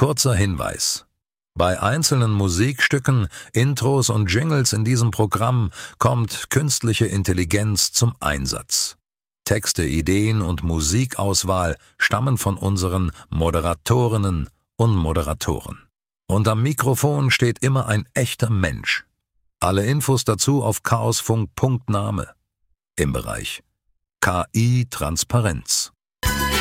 Kurzer Hinweis: Bei einzelnen Musikstücken, Intros und Jingles in diesem Programm kommt künstliche Intelligenz zum Einsatz. Texte, Ideen und Musikauswahl stammen von unseren Moderatorinnen und Moderatoren. Und am Mikrofon steht immer ein echter Mensch. Alle Infos dazu auf chaosfunk.name im Bereich KI Transparenz.